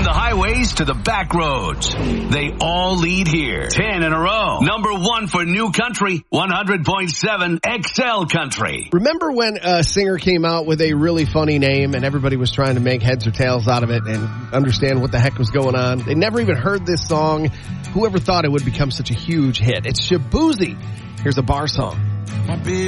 the highways to the back roads, they all lead here. 10 in a row. Number 1 for New Country, 100.7 XL Country. Remember when a singer came out with a really funny name and everybody was trying to make heads or tails out of it and understand what the heck was going on? They never even heard this song. Whoever thought it would become such a huge hit? It's Shaboozey. Here's a bar song.